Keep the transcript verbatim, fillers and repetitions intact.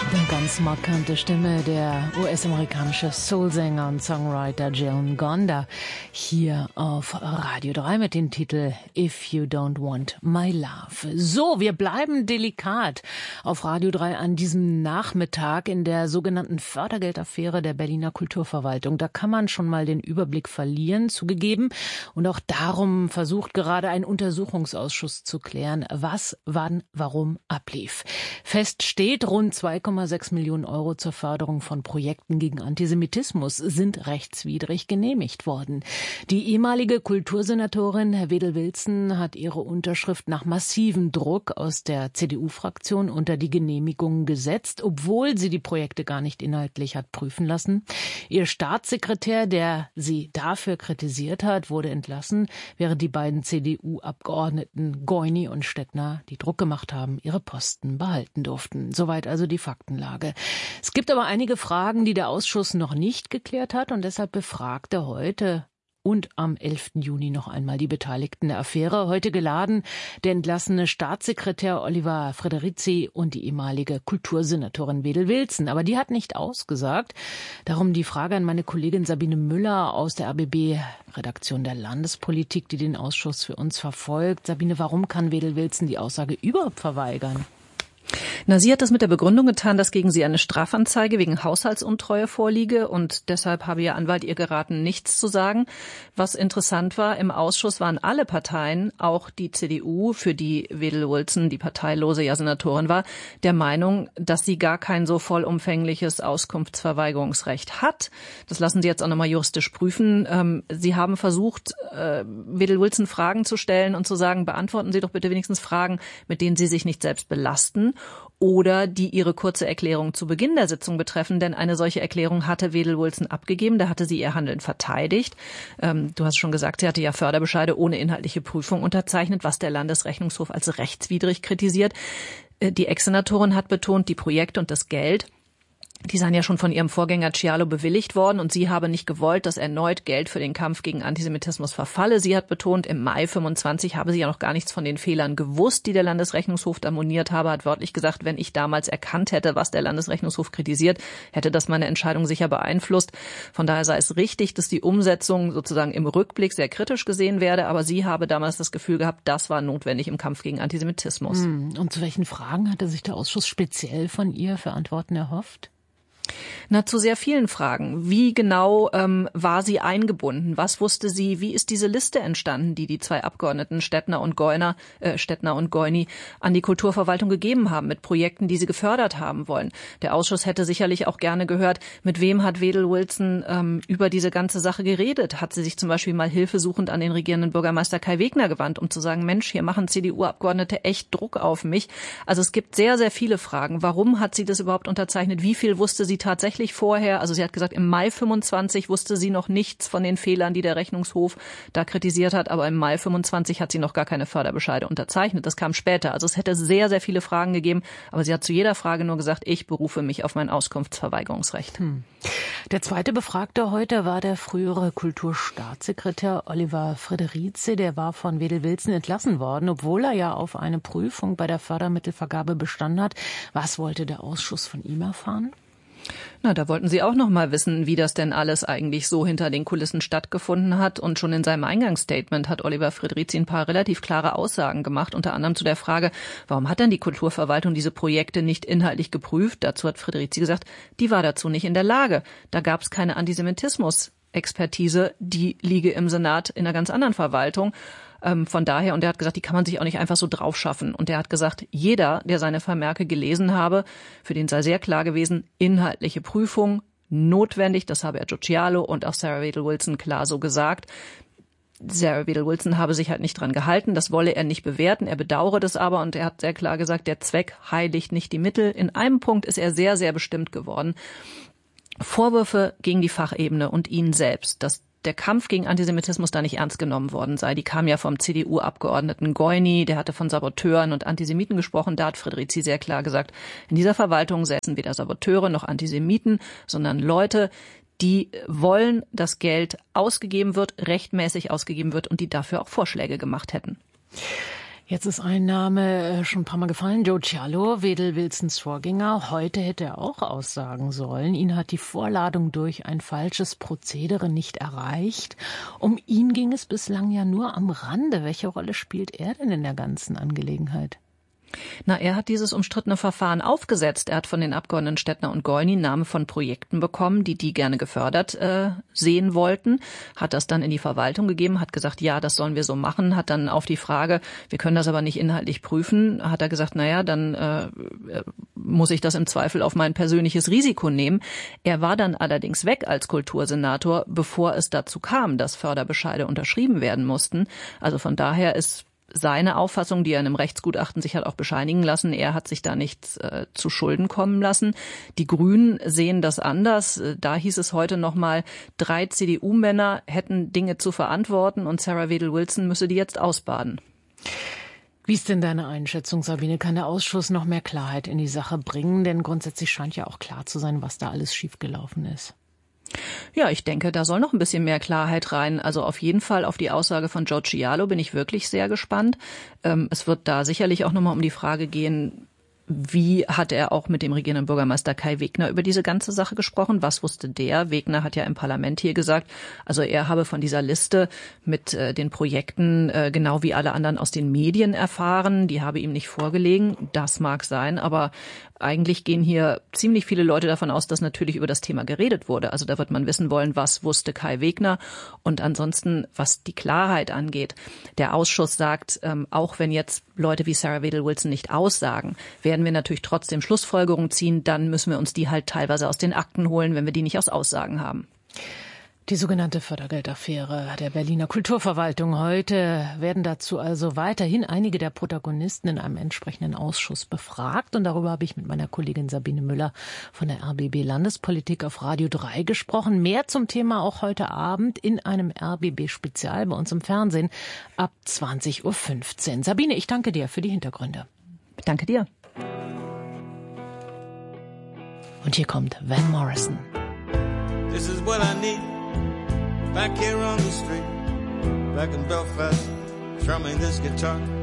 Eine ganz markante Stimme, der U S-amerikanische Soulsänger und Songwriter Jillian Gonda, hier auf Radio drei mit dem Titel If You Don't Want My Love. So, wir bleiben delikat auf Radio drei an diesem Nachmittag in der sogenannten Fördergeldaffäre der Berliner Kulturverwaltung. Da kann man schon mal den Überblick verlieren, zugegeben. Und auch darum versucht gerade ein Untersuchungsausschuss zu klären, was, wann, warum ablief. Fest steht, rund zwei Komma sechs Millionen Euro zur Förderung von Projekten gegen Antisemitismus sind rechtswidrig genehmigt worden. Die ehemalige Kultursenatorin Herr Wedel-Wilson hat ihre Unterschrift nach massivem Druck aus der C D U-Fraktion unter die Genehmigung gesetzt, obwohl sie die Projekte gar nicht inhaltlich hat prüfen lassen. Ihr Staatssekretär, der sie dafür kritisiert hat, wurde entlassen, während die beiden C D U-Abgeordneten Goini und Stettner, die Druck gemacht haben, ihre Posten behalten durften. Soweit also die Faktenlage. Es gibt aber einige Fragen, die der Ausschuss noch nicht geklärt hat, und deshalb befragt er heute und am elften Juni noch einmal die Beteiligten der Affäre. Heute geladen der entlassene Staatssekretär Oliver Frederici und die ehemalige Kultursenatorin Wedel-Wilson. Aber die hat nicht ausgesagt. Darum die Frage an meine Kollegin Sabine Müller aus der R B B-Redaktion der Landespolitik, die den Ausschuss für uns verfolgt. Sabine, warum kann Wedel-Wilson die Aussage überhaupt verweigern? Na, sie hat das mit der Begründung getan, dass gegen sie eine Strafanzeige wegen Haushaltsuntreue vorliege, und deshalb habe ihr Anwalt ihr geraten, nichts zu sagen. Was interessant war, im Ausschuss waren alle Parteien, auch die C D U, für die Wedel-Wilson, die parteilose ja Senatorin war, der Meinung, dass sie gar kein so vollumfängliches Auskunftsverweigerungsrecht hat. Das lassen sie jetzt auch nochmal juristisch prüfen. Sie haben versucht, Wedel-Wilson Fragen zu stellen und zu sagen, beantworten Sie doch bitte wenigstens Fragen, mit denen Sie sich nicht selbst belasten, oder die ihre kurze Erklärung zu Beginn der Sitzung betreffen, denn eine solche Erklärung hatte Wedel-Wilson abgegeben, da hatte sie ihr Handeln verteidigt. Ähm, du hast schon gesagt, sie hatte ja Förderbescheide ohne inhaltliche Prüfung unterzeichnet, was der Landesrechnungshof als rechtswidrig kritisiert. Äh, die Ex-Senatorin hat betont, die Projekte und das Geld, die seien ja schon von ihrem Vorgänger Cialo bewilligt worden, und sie habe nicht gewollt, dass erneut Geld für den Kampf gegen Antisemitismus verfalle. Sie hat betont, im Mai fünfundzwanzig habe sie ja noch gar nichts von den Fehlern gewusst, die der Landesrechnungshof da moniert habe, hat wörtlich gesagt, wenn ich damals erkannt hätte, was der Landesrechnungshof kritisiert, hätte das meine Entscheidung sicher beeinflusst. Von daher sei es richtig, dass die Umsetzung sozusagen im Rückblick sehr kritisch gesehen werde, aber sie habe damals das Gefühl gehabt, das war notwendig im Kampf gegen Antisemitismus. Und zu welchen Fragen hatte sich der Ausschuss speziell von ihr für Antworten erhofft? Na, zu sehr vielen Fragen. Wie genau ähm, war sie eingebunden? Was wusste sie? Wie ist diese Liste entstanden, die die zwei Abgeordneten Stettner und Goiner, äh, Stettner und Goini an die Kulturverwaltung gegeben haben mit Projekten, die sie gefördert haben wollen? Der Ausschuss hätte sicherlich auch gerne gehört, mit wem hat Wedel-Wilson ähm, über diese ganze Sache geredet? Hat sie sich zum Beispiel mal hilfesuchend an den regierenden Bürgermeister Kai Wegner gewandt, um zu sagen, Mensch, hier machen C D U-Abgeordnete echt Druck auf mich? Also es gibt sehr, sehr viele Fragen. Warum hat sie das überhaupt unterzeichnet? Wie viel wusste sie tatsächlich vorher? Also sie hat gesagt, im Mai fünfundzwanzig wusste sie noch nichts von den Fehlern, die der Rechnungshof da kritisiert hat, aber im Mai fünfundzwanzig hat sie noch gar keine Förderbescheide unterzeichnet. Das kam später. Also es hätte sehr, sehr viele Fragen gegeben, aber sie hat zu jeder Frage nur gesagt, ich berufe mich auf mein Auskunftsverweigerungsrecht. Hm. Der zweite Befragte heute war der frühere Kulturstaatssekretär Oliver Frederici. Der war von Wedel-Wilson entlassen worden, obwohl er ja auf eine Prüfung bei der Fördermittelvergabe bestanden hat. Was wollte der Ausschuss von ihm erfahren? Na, da wollten sie auch noch mal wissen, wie das denn alles eigentlich so hinter den Kulissen stattgefunden hat. Und schon in seinem Eingangsstatement hat Oliver Frederici ein paar relativ klare Aussagen gemacht, unter anderem zu der Frage, warum hat denn die Kulturverwaltung diese Projekte nicht inhaltlich geprüft? Dazu hat Frederici gesagt, die war dazu nicht in der Lage. Da gab es keine Antisemitismus-Expertise, die liege im Senat in einer ganz anderen Verwaltung. Von daher, und er hat gesagt, die kann man sich auch nicht einfach so drauf schaffen. Und er hat gesagt, jeder, der seine Vermerke gelesen habe, für den sei sehr klar gewesen, inhaltliche Prüfung notwendig. Das habe er Joe Cialo und auch Sarah Wedel-Wilson klar so gesagt. Sarah Wedel-Wilson habe sich halt nicht dran gehalten. Das wolle er nicht bewerten. Er bedauere das aber, und er hat sehr klar gesagt, der Zweck heiligt nicht die Mittel. In einem Punkt ist er sehr, sehr bestimmt geworden. Vorwürfe gegen die Fachebene und ihn selbst, dass der Kampf gegen Antisemitismus da nicht ernst genommen worden sei. Die kam ja vom C D U-Abgeordneten Goini, der hatte von Saboteuren und Antisemiten gesprochen. Da hat Frederici sehr klar gesagt, in dieser Verwaltung säßen weder Saboteure noch Antisemiten, sondern Leute, die wollen, dass Geld ausgegeben wird, rechtmäßig ausgegeben wird und die dafür auch Vorschläge gemacht hätten. Jetzt ist ein Name schon ein paar Mal gefallen, Joe Cialo, Wedel Wilsons Vorgänger. Heute hätte er auch aussagen sollen. Ihn hat die Vorladung durch ein falsches Prozedere nicht erreicht. Um ihn ging es bislang ja nur am Rande. Welche Rolle spielt er denn in der ganzen Angelegenheit? Na, er hat dieses umstrittene Verfahren aufgesetzt. Er hat von den Abgeordneten Stettner und Gollnisch Namen von Projekten bekommen, die die gerne gefördert äh, sehen wollten, hat das dann in die Verwaltung gegeben, hat gesagt, ja, das sollen wir so machen, hat dann auf die Frage, wir können das aber nicht inhaltlich prüfen, hat er gesagt, naja, dann äh, muss ich das im Zweifel auf mein persönliches Risiko nehmen. Er war dann allerdings weg als Kultursenator, bevor es dazu kam, dass Förderbescheide unterschrieben werden mussten. Also von daher ist seine Auffassung, die er in einem Rechtsgutachten sich hat auch bescheinigen lassen, er hat sich da nichts äh, zu Schulden kommen lassen. Die Grünen sehen das anders. Da hieß es heute nochmal, drei C D U-Männer hätten Dinge zu verantworten und Sarah Wedel-Wilson müsse die jetzt ausbaden. Wie ist denn deine Einschätzung, Sabine? Kann der Ausschuss noch mehr Klarheit in die Sache bringen? Denn grundsätzlich scheint ja auch klar zu sein, was da alles schiefgelaufen ist. Ja, ich denke, da soll noch ein bisschen mehr Klarheit rein. Also auf jeden Fall auf die Aussage von Joe Cialo bin ich wirklich sehr gespannt. Ähm, es wird da sicherlich auch nochmal um die Frage gehen, wie hat er auch mit dem regierenden Bürgermeister Kai Wegner über diese ganze Sache gesprochen? Was wusste der? Wegner hat ja im Parlament hier gesagt, also er habe von dieser Liste mit äh, den Projekten äh, genau wie alle anderen aus den Medien erfahren. Die habe ihm nicht vorgelegen. Das mag sein, aber eigentlich gehen hier ziemlich viele Leute davon aus, dass natürlich über das Thema geredet wurde. Also da wird man wissen wollen, was wusste Kai Wegner. Und ansonsten, was die Klarheit angeht, der Ausschuss sagt, ähm, auch wenn jetzt Leute wie Sarah Wedel-Wilson nicht aussagen, werden wir natürlich trotzdem Schlussfolgerungen ziehen. Dann müssen wir uns die halt teilweise aus den Akten holen, wenn wir die nicht aus Aussagen haben. Die sogenannte Fördergeldaffäre der Berliner Kulturverwaltung. Heute werden dazu also weiterhin einige der Protagonisten in einem entsprechenden Ausschuss befragt. Und darüber habe ich mit meiner Kollegin Sabine Müller von der R B B Landespolitik auf Radio drei gesprochen. Mehr zum Thema auch heute Abend in einem R B B-Spezial bei uns im Fernsehen ab zwanzig Uhr fünfzehn. Sabine, ich danke dir für die Hintergründe. Danke dir. Und hier kommt Van Morrison. This is what I need. Back here on the street, back in Belfast, strumming this guitar.